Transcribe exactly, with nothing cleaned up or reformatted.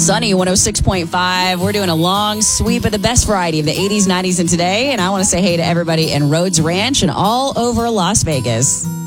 Sunny one oh six point five. We're doing a long sweep of the best variety of the eighties, nineties, and today. And I want to say hey to everybody in Rhodes Ranch and all over Las Vegas.